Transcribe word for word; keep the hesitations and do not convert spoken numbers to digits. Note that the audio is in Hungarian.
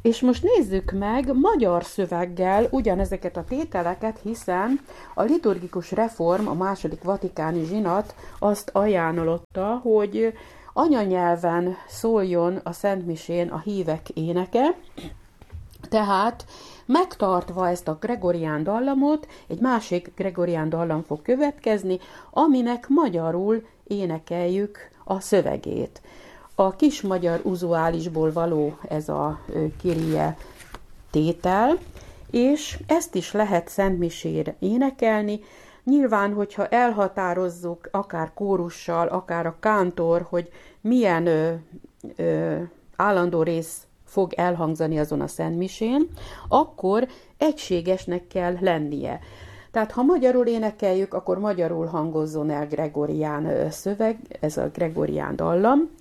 És most nézzük meg magyar szöveggel ugyanezeket a tételeket, hiszen a liturgikus reform, a második vatikáni zsinat azt ajánlotta, hogy anyanyelven szóljon a szentmisén a hívek éneke, tehát megtartva ezt a gregorián dallamot, egy másik gregorián dallam fog következni, aminek magyarul énekeljük a szövegét. A kis magyar uzuálisból való ez a Kyrie tétel, és ezt is lehet szentmisére énekelni. Nyilván, hogyha elhatározzuk akár kórussal, akár a kántor, hogy milyen ö, ö, állandó rész fog elhangzani azon a szentmisén, akkor egységesnek kell lennie. Tehát ha magyarul énekeljük, akkor magyarul hangozzon el gregorián szöveg, ez a gregorián dallam,